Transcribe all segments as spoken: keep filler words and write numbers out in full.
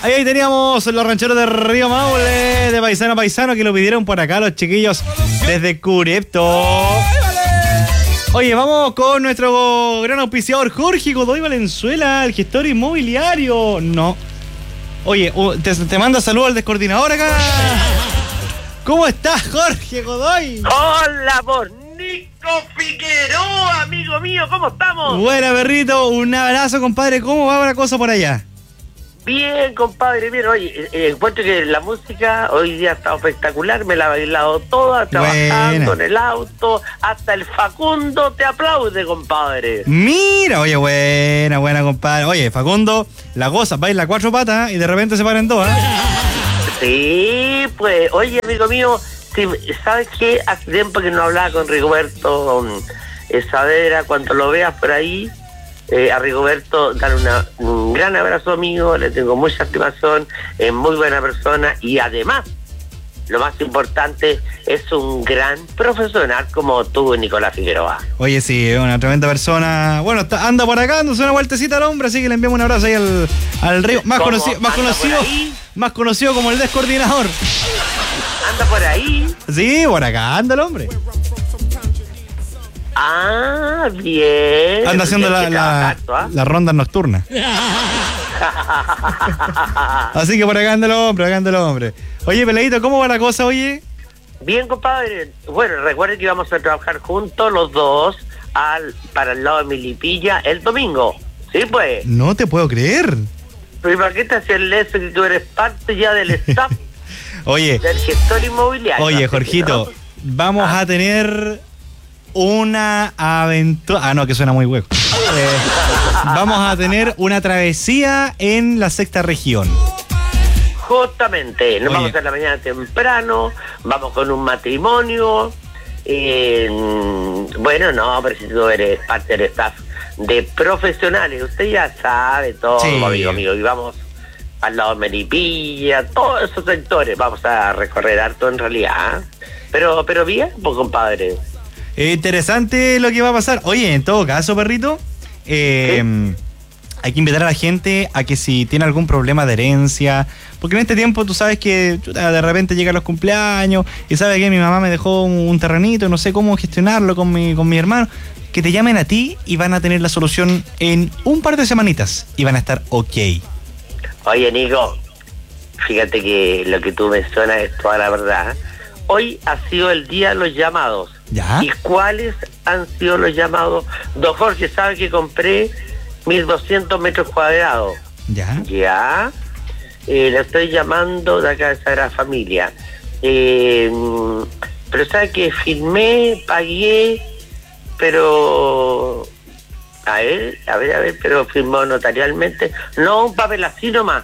Ahí, ahí teníamos los rancheros de Río Maule, de Paisano a Paisano, que lo pidieron por acá los chiquillos desde Curepto. Oye, vamos con nuestro gran auspiciador Jorge Godoy Valenzuela, el gestor inmobiliario. No. Oye, te, te manda saludos al descoordinador acá. ¿Cómo estás, Jorge Godoy? Hola, por Nico Figueroa, amigo mío, ¿cómo estamos? Buena, perrito, un abrazo, compadre. ¿Cómo va la cosa por allá? Bien, compadre, bien. Oye, eh, encuentro que la música hoy día ha estado espectacular, me la he bailado toda, trabajando Buena. En el auto, hasta el Facundo te aplaude, compadre. Mira, oye, buena, buena, compadre. Oye, Facundo, la goza, baila cuatro patas y de repente se paran dos, ¿eh? Sí, pues, oye, amigo mío, sí, ¿sabes qué? Hace tiempo que no hablaba con Rigoberto um, Saavedra. Cuando lo veas por ahí, eh, a Rigoberto, dar una, un gran abrazo, amigo, le tengo mucha estimación, es muy buena persona y además, lo más importante, es un gran profesional como tú, Nicolás Figueroa. Oye, sí, es una tremenda persona. Bueno, está, anda por acá, dándose una vueltecita al hombre, así que le enviamos un abrazo ahí al, al río. Más conocido, más conocido, más conocido como el descoordinador. ¿Anda por ahí? Sí, por acá anda el hombre. Ah, bien. Anda haciendo la, la, acto, ¿eh? la ronda nocturna. Así que por acá anda el hombre, acá anda el hombre. Oye, Peladito, ¿cómo va la cosa, oye? Bien, compadre. Bueno, recuerden que íbamos a trabajar juntos los dos al para el lado de Milipilla el domingo. ¿Sí, pues? No te puedo creer. ¿Pero para qué te hacías eso si tú eres parte ya del staff? Oye. Del gestor inmobiliario. Oye, Jorgito, ¿no? Vamos ah. a tener una aventura... Ah, no, que suena muy hueco. Eh, vamos a tener una travesía en la sexta región. Justamente, nos Oye. vamos a la mañana temprano, vamos con un matrimonio. Eh, bueno, no, pero si tú eres parte del staff de profesionales, usted ya sabe todo, sí. amigo, amigo, y vamos al lado de Melipilla, todos esos sectores, vamos a recorrer harto en realidad, pero, pero bien, pues, compadre. Eh, interesante lo que va a pasar. Oye, en todo caso, perrito, eh, hay que invitar a la gente a que si tiene algún problema de herencia, porque en este tiempo tú sabes que de repente llegan los cumpleaños y sabes que mi mamá me dejó un, un terrenito, no sé cómo gestionarlo con mi, con mi hermano, que te llamen a ti y van a tener la solución en un par de semanitas y van a estar ok. Oye, Nico, fíjate que lo que tú mencionas es toda la verdad. Hoy ha sido el día de los llamados. ¿Ya? ¿Y cuáles han sido los llamados? Don Jorge, ¿sabe que compré mil doscientos metros cuadrados? ¿Ya? ¿Ya? Eh, le estoy llamando de acá de Sagrada Familia. Eh, pero ¿sabe que firmé, pagué, pero... A ver, a ver, a ver, pero firmó notarialmente. No, un papel así nomás.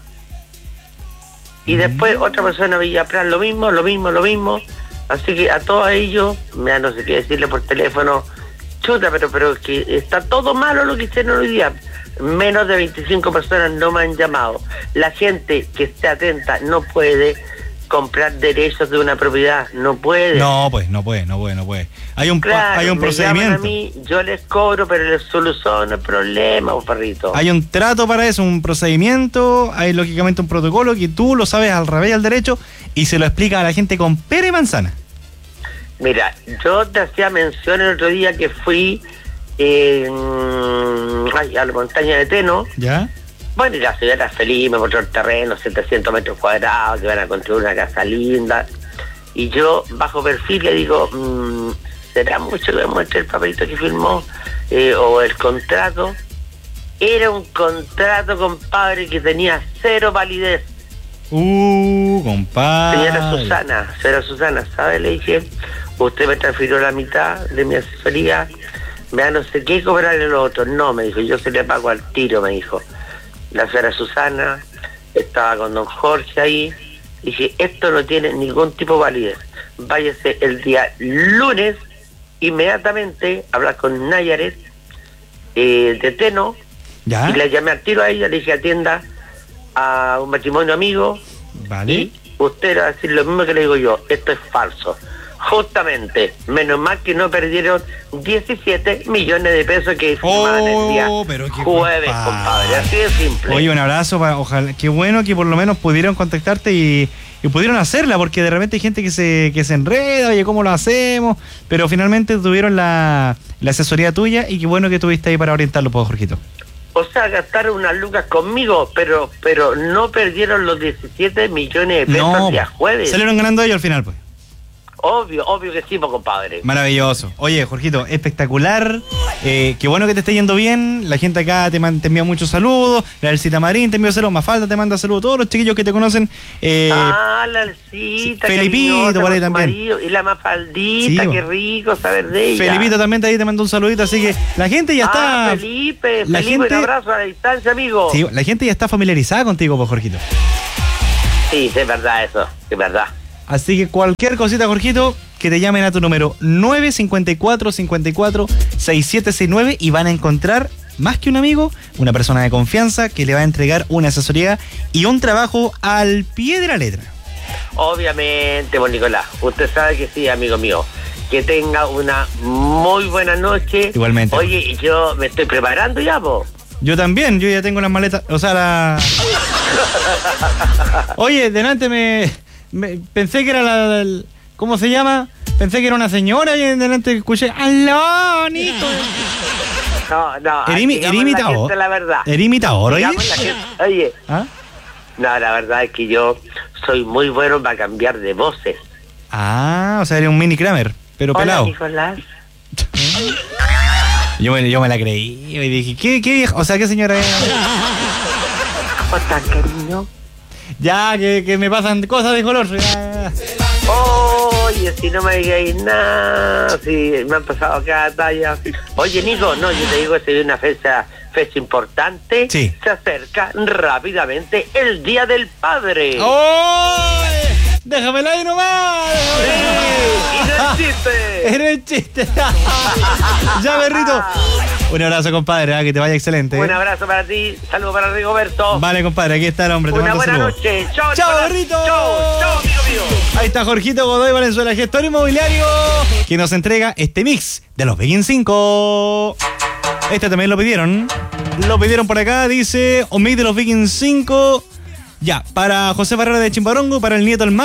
Y mm. después otra persona Villaplan, lo mismo, lo mismo, lo mismo. Así que a todos ellos, me no sé qué decirle por teléfono, chuta, pero pero que está todo malo lo que hicieron hoy día. Menos de veinticinco personas no me han llamado. La gente que esté atenta no puede comprar derechos de una propiedad, no puede. No, pues, no puede, no puede, no puede. Hay un, claro, hay un me procedimiento. A mí, yo les cobro, pero les soluciono el problema, un perrito. Hay un trato para eso, un procedimiento, hay lógicamente un protocolo que tú lo sabes al revés y al derecho y se lo explica a la gente con pera y manzana. Mira, yo te hacía mención el otro día que fui eh, ay, a la montaña de Teno. ¿Ya? Bueno, y la señora feliz, me mostró el terreno, setecientos metros cuadrados, que van a construir una casa linda. Y yo, bajo perfil, le digo, mmm, ¿será mucho que me muestre el papelito que firmó? Eh, o el contrato. Era un contrato, compadre, que tenía cero validez. Uh, compadre. Señora Susana, señora Susana, ¿sabe? Le dije, usted me transfirió la mitad de mi asesoría, me da no sé qué cobrarle lo otro. No, me dijo, yo se le pago al tiro, me dijo. La señora Susana estaba con don Jorge ahí. Dije, esto no tiene ningún tipo de validez. Váyase el día lunes inmediatamente a hablar con Nayaret eh, de Teno. ¿Ya? Y la llamé al tiro a ella, le dije, atienda a un matrimonio amigo. Vale. Y usted va a decir lo mismo que le digo yo, esto es falso. Justamente, menos mal que no perdieron diecisiete millones de pesos que firmaban Oh, el día pero qué jueves, compadre. compadre. Así de simple. Oye, un abrazo, pa- ojalá, qué bueno que por lo menos pudieron contactarte y, y pudieron hacerla, porque de repente hay gente que se, que se enreda, oye, ¿cómo lo hacemos? Pero finalmente tuvieron la, la asesoría tuya y qué bueno que estuviste ahí para orientarlo, pues, Jorgito. O sea, gastaron unas lucas conmigo, pero pero no perdieron los diecisiete millones de pesos No, el día jueves. salieron ganando ellos al final, pues. Obvio, obvio que sí, pues, compadre. Maravilloso. Oye, Jorgito, espectacular. Eh, qué bueno que te esté yendo bien. La gente acá te, man- te envía muchos saludos. La Elcita Marín te envía saludos. Mafalda te manda saludos. Todos los chiquillos que te conocen. Eh, ah, la Alcita, Felipito, cariñosa, por ahí con su también. marido, y la Mafaldita, Sí, qué bo. rico saber de ella. Felipito también te, ahí te mandó un saludito. Así que la gente ya Ah, está. Felipe, la Felipe, gente- un abrazo a la distancia, amigo. Sí, la gente ya está familiarizada contigo, pues, Jorgito. Sí, sí, es verdad eso, es verdad. Así que cualquier cosita, Jorgito, que te llamen a tu número nueve cinco cuatro, cinco cuatro, seis siete seis nueve y van a encontrar, más que un amigo, una persona de confianza que le va a entregar una asesoría y un trabajo al pie de la letra. Obviamente, bon Nicolás, usted sabe que sí, amigo mío. Que tenga una muy buena noche. Igualmente. Oye, yo me estoy preparando ya, po. Yo también, yo ya tengo las maletas, o sea, la... Oye, delante me, me- pensé que era la, la- ¿cómo se llama? Pensé que era una señora y delante escuché, ¡aló, Nico! No, no. Era imi- digamos era la imitador. gente la verdad. Era imitador, oye. Digamos la gente- Oye, ¿Ah? no, la verdad es que yo soy muy bueno para cambiar de voces. Ah, o sea, era un mini Kramer, pero Hola, pelado. Nicolás. Yo me, yo me la creí y dije, ¿qué, qué vieja? O sea, ¿qué señora es? ¿Cómo estás, cariño? Ya, que, que me pasan cosas de color. Ya. Oye, si no me digáis nada, si me han pasado cada talla. Oye, Nico, no, yo te digo que se una fecha, fecha importante. Sí. Se acerca rápidamente el Día del Padre. ¡Oh! ¡Déjamela ahí nomás! Sí, y no es chiste. Era un chiste. Ya, perrito. Un abrazo, compadre, ¿eh? Que te vaya excelente. Un abrazo para ti, saludo para Rigoberto. Vale, compadre, aquí está el hombre. Te Una mando buena saludos. noche. Chao, Chao, Nicolás. perrito. Chao, chao, amigo mío. Ahí está Jorgito Godoy Valenzuela, gestor inmobiliario, que nos entrega este mix de los Begin cinco. Este también lo pidieron. Lo pidieron por acá, dice un mix de los Begin cinco. Ya, para José Barrera de Chimbarongo, para el nieto del mar.